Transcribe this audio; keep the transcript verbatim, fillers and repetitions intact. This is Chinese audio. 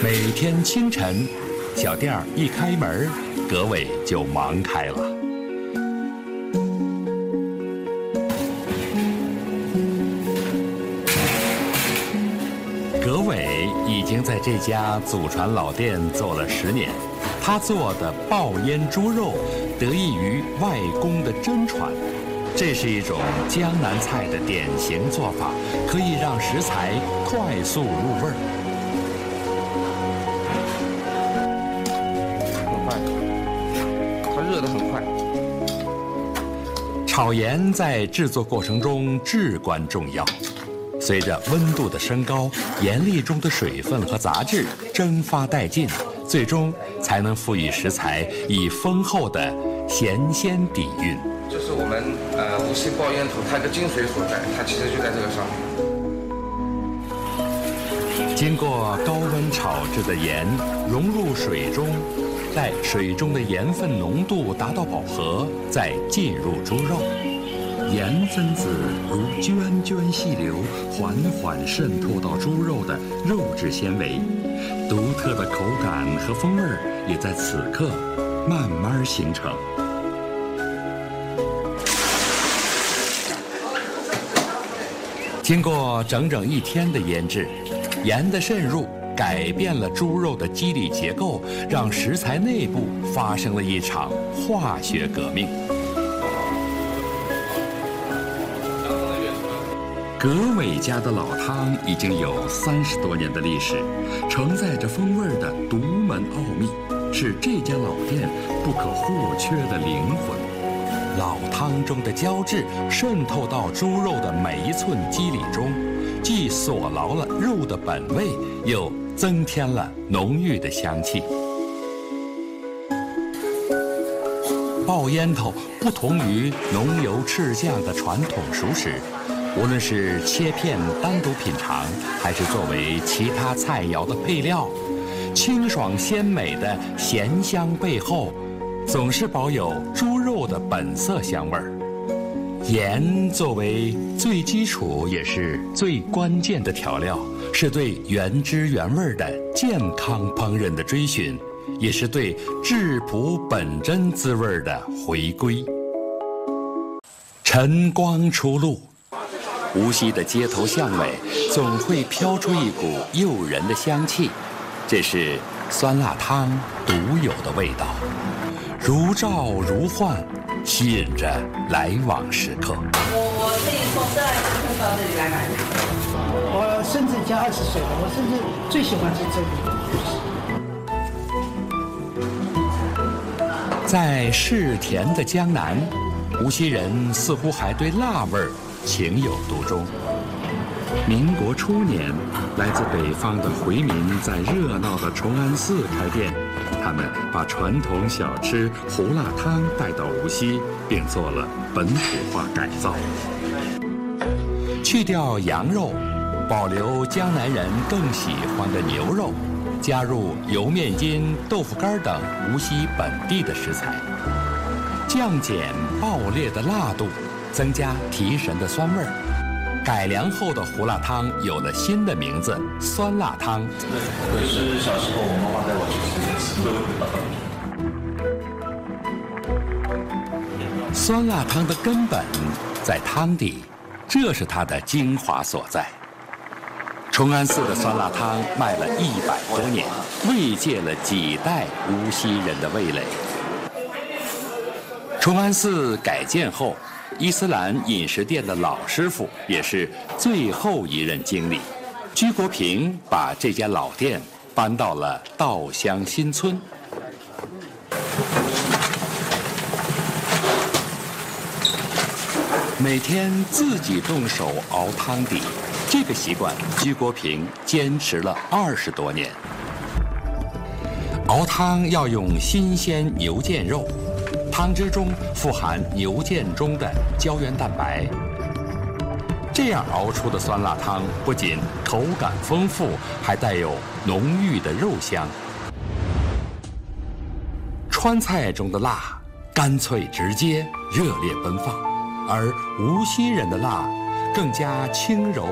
每天清晨，小店儿一开门，葛伟就忙开了。葛伟已经在这家祖传老店做了十年，他做的爆腌猪肉得益于外公的真传。这是一种江南菜的典型做法，可以让食材快速入味儿。 很快，它热得很快。 炒盐在制作过程中至关重要。随着温度的升高，盐粒中的水分和杂质蒸发殆尽，最终才能赋予食材以丰厚的咸鲜底蕴。 这是我们呃无锡爆烟头它的精髓所在，它其实就在这个上面。 经过高温炒制的盐融入水中，待水中的盐分浓度达到饱和，再进入猪肉。盐分子如涓涓细流，缓缓渗透到猪肉的肉质纤维，独特的口感和风味也在此刻慢慢形成。经过整整一天的腌制，盐的渗入改变了猪肉的肌理结构，让食材内部发生了一场化学革命。葛伟家的老汤已经有三十多年的历史，承载着风味的独门奥秘，是这家老店不可或缺的灵魂。老汤中的胶质渗透到猪肉的每一寸肌理中，既锁牢了肉的本味，又增添了浓郁的香气。爆烟头不同于浓油赤酱的传统熟食，无论是切片单独品尝，还是作为其他菜肴的配料，清爽鲜美的咸香背后，总是保有猪肉的本色香味儿。盐作为最基础也是最关键的调料，是对原汁原味的健康烹饪的追寻，也是对质朴本真滋味的回归。晨光初露，无锡的街头巷尾总会飘出一股诱人的香气，这是酸辣汤独有的味道，如照如幻，吸引着来往食客。 我我可以从这来就到这里来买。 我甚至已经二十岁了，我甚至最喜欢是这个。在嗜甜的江南，无锡人似乎还对辣味儿情有独钟。民国初年，来自北方的回民在热闹的崇安寺开店，他们把传统小吃胡辣汤带到无锡，并做了本土化改造。去掉羊肉，保留江南人更喜欢的牛肉，加入油面筋、豆腐干等无锡本地的食材，降减爆裂的辣度，增加提神的酸味儿。改良后的胡辣汤有了新的名字——酸辣汤。 这是小时候我妈妈带我去吃的。 酸辣汤的根本在汤底，这是它的精华所在。崇安寺的酸辣汤卖了一百多年，慰藉了几代无锡人的味蕾。崇安寺改建后，伊斯兰饮食店的老师傅也是最后一任经理，居国平把这家老店搬到了稻香新村。每天自己动手熬汤底，这个习惯居国平坚持了二十多年。熬汤要用新鲜牛腱肉，汤汁中富含牛腱中的胶原蛋白，这样熬出的酸辣汤不仅口感丰富，还带有浓郁的肉香。川菜中的辣干脆直接，热烈奔放，而无锡人的辣更加轻柔